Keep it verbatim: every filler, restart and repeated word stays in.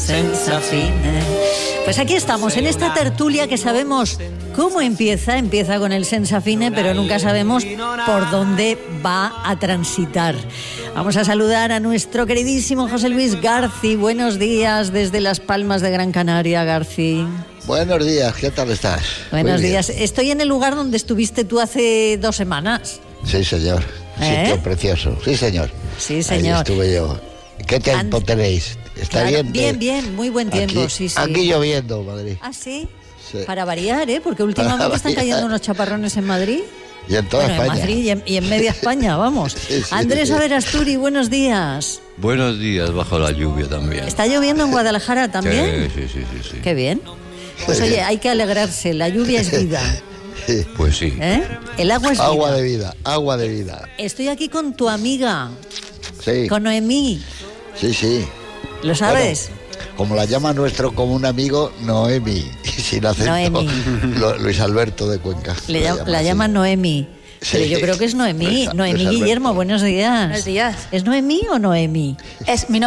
senza fine. Pues aquí estamos, en esta tertulia que sabemos cómo empieza, empieza con el senza fine, pero nunca sabemos por dónde va a transitar. Vamos a saludar a nuestro queridísimo José Luis Garci. Buenos días desde Las Palmas de Gran Canaria, Garci. Buenos días, ¿qué tal estás? Buenos días. Estoy en el lugar donde estuviste tú hace dos semanas. Sí, señor. ¿Eh? Sitio precioso. Sí, señor. Sí, señor. Ahí estuve yo. ¿Qué tiempo And... tenéis? ¿Está claro, bien? Bien, bien, muy buen tiempo, aquí, sí, sí. Aquí lloviendo, Madrid. ¿Ah, sí? Sí. Para variar, ¿eh? Porque últimamente están cayendo unos chaparrones en Madrid. Y en toda bueno, España. En Madrid y en, y en media España, vamos. Sí, sí. Andrés Averasturi, buenos días. Buenos días, bajo la lluvia también. ¿Está lloviendo en Guadalajara también? Sí, sí, sí, sí. Qué bien. Pues oye, hay que alegrarse, la lluvia es vida. Pues sí. ¿Eh? El agua es vida. Agua de vida, agua de vida. Estoy aquí con tu amiga, Sí, con Noemí. sí, sí. ¿Lo sabes? Bueno, como la llama nuestro común amigo, Noemi. Y sin acento, Noemi. Lo- Luis Alberto de Cuenca. Le lo llama, llama la así. llaman Noemi. Sí. Pero yo creo que es Noemí. Luis- Noemí Luis Alberto. Guillermo, buenos días. Buenos días. ¿Es Noemí o Noemi? Es mi nombre.